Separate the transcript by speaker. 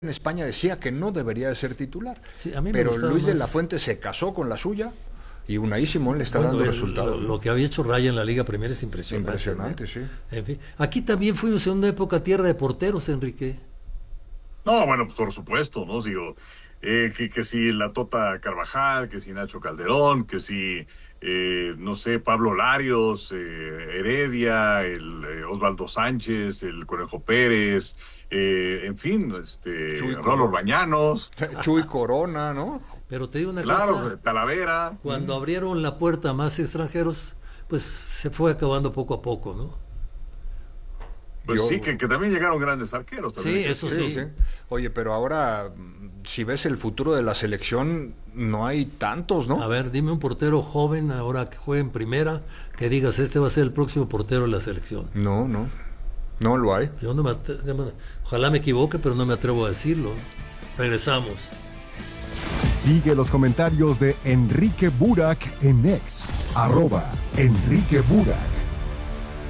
Speaker 1: en España decía que no debería de ser titular.
Speaker 2: Sí, a mí me
Speaker 1: pero
Speaker 2: gustaba
Speaker 1: Luis de
Speaker 2: más.
Speaker 1: la Fuente se casó con la suya y Unai Simón le está
Speaker 2: Bueno,
Speaker 1: dando resultados.
Speaker 2: lo que había hecho Raya en la Liga Premier es impresionante.
Speaker 1: Impresionante,
Speaker 2: ¿no?
Speaker 1: sí.
Speaker 2: En fin, aquí también fuimos en una época tierra de porteros, Enrique.
Speaker 3: No, bueno, pues por supuesto, ¿no? Digo, que si la Tota Carvajal, que si Nacho Calderón, que si, no sé, Pablo Larios, Heredia, el Osvaldo Sánchez, el Conejo Pérez, en fin, Rolo Bañanos.
Speaker 1: Chuy Corona, ¿no?
Speaker 2: Pero te digo una
Speaker 3: Claro,
Speaker 2: cosa,
Speaker 3: Talavera.
Speaker 2: cuando abrieron la puerta a más extranjeros, pues se fue acabando poco a poco, ¿no?
Speaker 3: Pues sí, que también llegaron grandes arqueros.
Speaker 2: Sí, eso sí.
Speaker 1: Oye, pero ahora, si ves el futuro de la selección, no hay tantos, ¿no?
Speaker 2: A ver, dime un portero joven ahora que juegue en primera, que digas, este va a ser el próximo portero de la selección.
Speaker 1: No lo hay.
Speaker 2: Yo no ojalá me equivoque, pero no me atrevo a decirlo. Regresamos.
Speaker 4: Sigue los comentarios de Enrique Burak en X, @Enrique Burak.